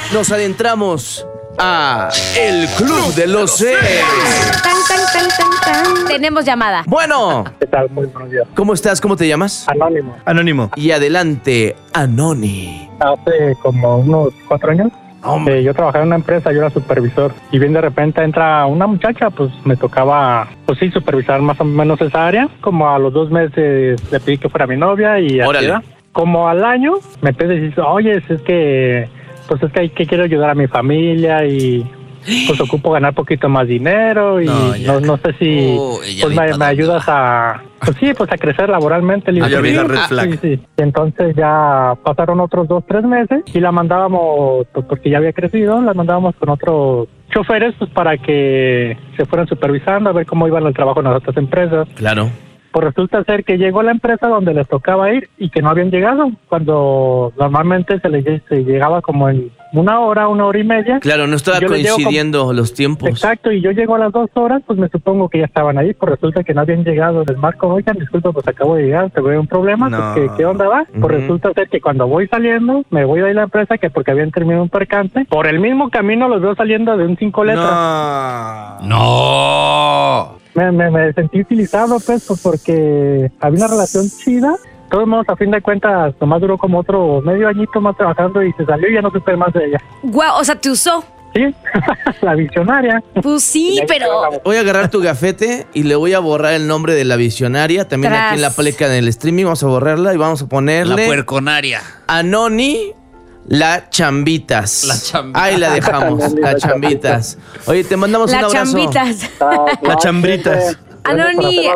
nos adentramos a el Club de los Seis. Tan, tan, tan, tan, tan. Tenemos llamada. Bueno, ¿Qué tal? Muy buenos días. ¿cómo estás? ¿Cómo te llamas? Anónimo. Y adelante, Anoni. Hace como unos 4 años, Hombre. yo trabajaba en una empresa, yo era supervisor. Y bien de repente entra una muchacha, pues me tocaba, pues sí, supervisar más o menos esa área. Como a los 2 meses le pedí que fuera mi novia y así, Órale. ¿verdad? Como al año me empecé a decir, oye, es que quiero ayudar a mi familia y pues ocupo ganar poquito más dinero y no sé si pues me ayudas a crecer laboralmente. Le ya vi la digo, red flag. Sí. Y entonces ya pasaron otros 2-3 meses y la mandábamos, pues porque ya había crecido, la mandábamos con otros choferes pues para que se fueran supervisando a ver cómo iban el trabajo en las otras empresas. Claro. Pues resulta ser que llegó a la empresa donde les tocaba ir y que no habían llegado, cuando normalmente se llegaba como en 1 hora, 1 hora y media. Claro, no estaba Yo le llego coincidiendo los tiempos. Exacto, y yo llego a las 2 horas, pues me supongo que ya estaban ahí, pues resulta que no habían llegado. Les marco, oigan, disculpa, pues acabo de llegar, te veo un problema, No. pues ¿qué onda va? Pues resulta ser que cuando voy saliendo, me voy de ahí a la empresa, que porque habían terminado un percance, por el mismo camino los veo saliendo de un 5 letras. No. Me sentí utilizado, pues porque había una relación chida. De todos modos, a fin de cuentas, nomás duró como otro medio añito más trabajando y se salió y ya no supe más de ella. Guau, o sea, te usó. Sí, la visionaria. Pues sí, pero... Voy a agarrar tu gafete y le voy a borrar el nombre de la visionaria. También Tras. aquí en la pleca del streaming vamos a borrarla y vamos a La ponerle puerconaria. Anoni la Chambitas. La Chambitas. Ahí la dejamos, la Chambitas. Oye, te mandamos un Las abrazo. chambitas. La chambritas. Anoni,